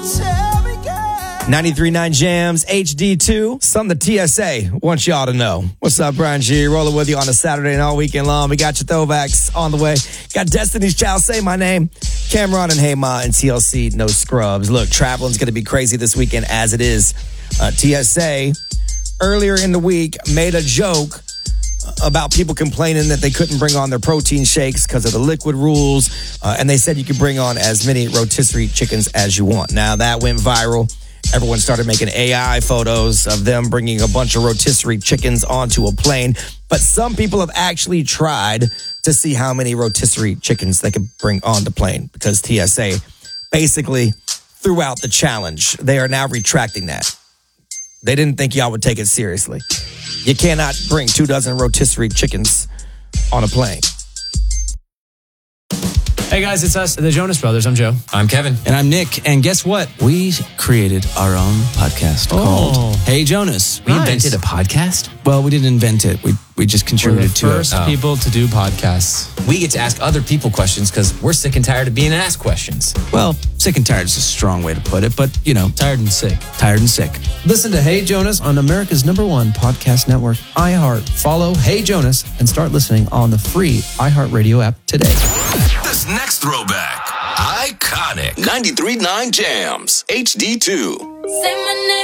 93.9 Jams, HD2, something the TSA wants y'all to know. What's up, Brian G? Rolling with you on a Saturday and all weekend long. We got your throwbacks on the way. Got Destiny's Child, Say My Name, Cameron and Hey Ma, and TLC, No Scrubs. Look, traveling's going to be crazy this weekend as it is. TSA, earlier in the week, made a joke about people complaining that they couldn't bring on their protein shakes because of the liquid rules. And they said you could bring on as many rotisserie chickens as you want. Now, that went viral. Everyone started making AI photos of them bringing a bunch of rotisserie chickens onto a plane. But some people have actually tried to see how many rotisserie chickens they could bring on the plane because TSA basically threw out the challenge. They are now retracting that. They didn't think y'all would take it seriously. You cannot bring 24 rotisserie chickens on a plane. Hey guys, it's us, the Jonas Brothers. I'm Joe. I'm Kevin. And I'm Nick. And guess what? We created our own podcast called Hey Jonas. We invented a podcast? Well, we didn't invent it. We just contributed to it. We're the first people to do podcasts. We get to ask other people questions because we're sick and tired of being asked questions. Well, sick and tired is a strong way to put it, but, you know. Tired and sick. Tired and sick. Listen to Hey Jonas on America's #1 podcast network, iHeart. Follow Hey Jonas and start listening on the free iHeartRadio app today. This next throwback, iconic. 93.9 Jams, HD2. Say my name.